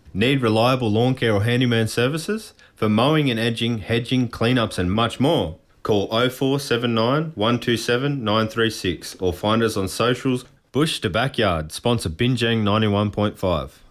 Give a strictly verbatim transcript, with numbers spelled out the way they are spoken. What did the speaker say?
Need reliable lawn care or handyman services? For mowing and edging, hedging, cleanups and much more. Call oh four seven nine, one two seven, nine three six or find us on socials. Bush to Backyard, sponsor Binjang ninety-one point five.